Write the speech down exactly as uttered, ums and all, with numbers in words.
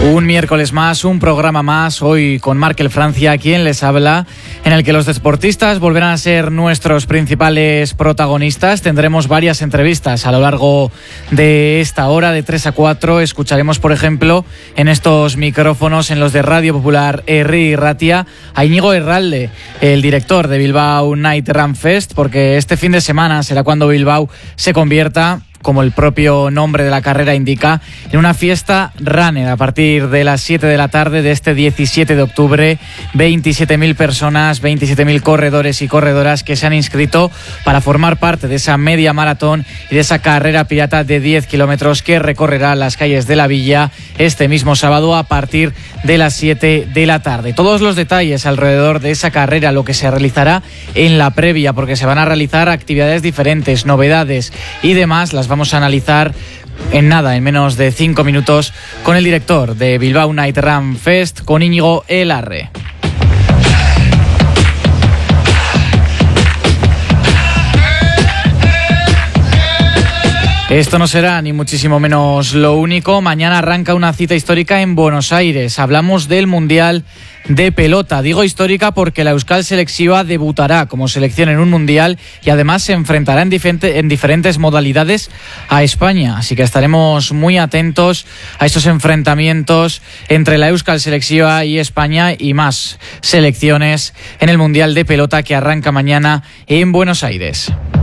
Un miércoles más, un programa más, hoy con Markel Francia, quien les habla, en el que los deportistas volverán a ser nuestros principales protagonistas. Tendremos varias entrevistas a lo largo de esta hora, de tres a cuatro. Escucharemos, por ejemplo, en estos micrófonos, en los de Radio Popular Herri y Ratia, a Íñigo Herralde, el director de Bilbao Night Run Fest, porque este fin de semana será cuando Bilbao se convierta, como el propio nombre de la carrera indica, en una fiesta runner a partir de las siete de la tarde de este diecisiete de octubre. veintisiete mil personas, veintisiete mil corredores y corredoras que se han inscrito para formar parte de esa media maratón y de esa carrera pirata de diez kilómetros que recorrerá las calles de la villa este mismo sábado a partir de las siete de la tarde. Todos los detalles alrededor de esa carrera, lo que se realizará en la previa, porque se van a realizar actividades diferentes, novedades y demás, las vamos a analizar en nada, en menos de cinco minutos, con el director de Bilbao Night Run Fest, con Íñigo Elarre. Esto no será ni muchísimo menos lo único. Mañana arranca una cita histórica en Buenos Aires. Hablamos del Mundial de Pelota. Digo histórica porque la Euskal Selectiva debutará como selección en un Mundial y además se enfrentará en, diferente, en diferentes modalidades a España. Así que estaremos muy atentos a estos enfrentamientos entre la Euskal Selectiva y España y más selecciones en el Mundial de Pelota que arranca mañana en Buenos Aires.